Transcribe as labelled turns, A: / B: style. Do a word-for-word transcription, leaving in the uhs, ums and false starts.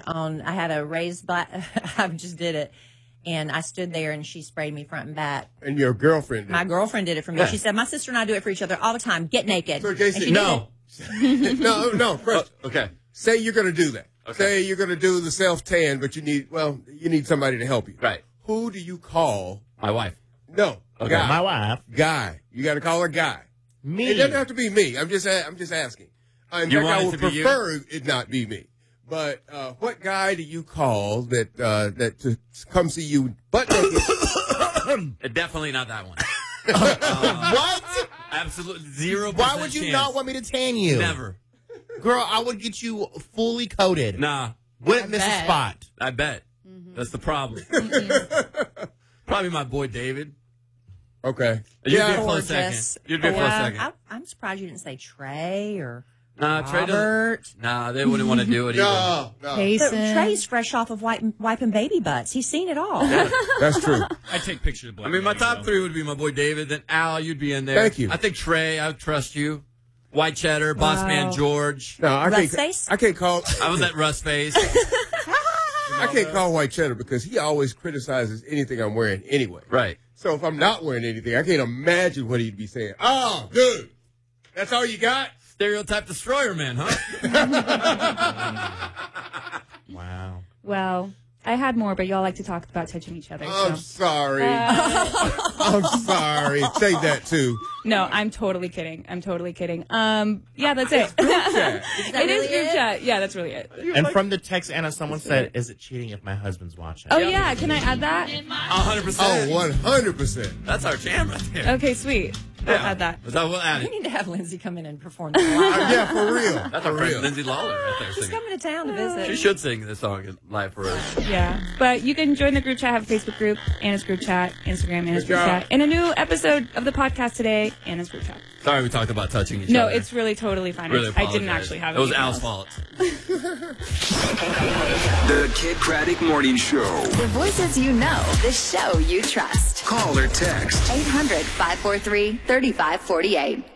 A: on. I had a raised black. I just did it. And I stood there, and she sprayed me front and back.
B: And your girlfriend did
A: My
B: it.
A: girlfriend did it for me.
B: Yeah.
A: She said, my sister and I do it for each other all the time. Get naked.
B: So, Jason,
A: And she
B: no.
A: did
B: no, no. First,
C: Oh, okay.
B: Say you're going to do that.
C: Okay.
B: Say you're going to do the self-tan, but you need, well, you need somebody to help you.
C: Right.
B: Who do you call?
C: My wife.
B: No.
C: Okay.
B: Guy.
D: My wife.
B: Guy. You got to call her Guy.
D: Me.
B: It doesn't have to be me. I'm just, a- I'm just asking. Uh, in
C: You
B: fact,
C: want
B: I
C: it
B: would
C: to be you?
B: prefer it not be me. But uh, what guy do you call that uh, that to come see you butt naked?
C: Uh, Definitely not that one.
D: What?
C: Absolutely zero.
D: Why would you
C: chance.
D: not want me to tan you?
C: Never.
D: Girl, I would get you fully coated.
C: Nah.
D: Wouldn't
A: I
D: miss a
A: bet.
D: spot.
C: I bet.
A: Mm-hmm.
C: That's the problem. Probably my boy David.
B: Okay.
C: You'd
B: Yeah.
C: be a close
A: Gorgeous.
C: second. You'd be a close
A: Yeah,
C: second.
A: I, I'm surprised you didn't say Trey or
C: Nah, Trey doesn't.
A: Robert.
C: Nah, they wouldn't want to do it either.
B: No, no.
A: But
E: Jason.
A: Trey's fresh off of wiping, wiping baby butts. He's seen it all.
B: That's true.
F: I take pictures of black
C: I mean, my
F: ladies,
C: top
F: though.
C: three would be my boy David. Then Al, you'd be in there.
B: Thank you.
C: I think Trey, I would trust you. White Cheddar, Boss
E: Wow.
C: Man George.
B: No, I can't.
A: Rustface?
B: I can't call.
C: I was at Rust Face.
B: I can't call White Cheddar because he always criticizes anything I'm wearing anyway.
C: Right.
B: So if I'm not wearing anything, I can't imagine what he'd be saying. Oh, dude, that's all you got?
C: Stereotype destroyer man, huh?
D: Wow.
E: Well, I had more, but y'all like to talk about touching each other.
B: I'm
E: So.
B: sorry. I'm sorry. Say that too.
E: No, I'm totally kidding. I'm totally kidding. Um, yeah, that's it.
B: chat.
E: It is group chat. Yeah, that's really it.
D: And from the text, Anna, someone said, is it cheating if my husband's watching?
E: Oh, yeah. Can I add that?
C: A hundred percent.
B: Oh, one hundred percent.
C: That's our jam right there.
E: Okay, sweet. I'll add that.
C: So we'll add
A: We
C: it.
A: need to have Lindsay come in and perform this live.
B: Yeah, for real.
C: That's
B: for
C: our friend
B: real.
C: Lindsay Lawler right there
A: She's
C: singing.
A: coming to town to visit.
C: She should sing this song live for us.
E: Yeah. But you can join the group chat, have a Facebook group, Anna's group chat, Instagram, Anna's
B: Good
E: group
B: job.
E: chat, and a new episode of the podcast today, Anna's group chat.
C: Sorry we talked about touching each
E: No,
C: other.
E: it's really totally fine.
C: Really
E: I didn't
C: apologize.
E: actually have
C: it. was
E: anything
C: Al's
E: else.
C: fault.
G: The Kid Craddock Morning Show.
H: The voices you know, the show you trust.
G: Call or text
H: eight hundred, five four three, three five four eight.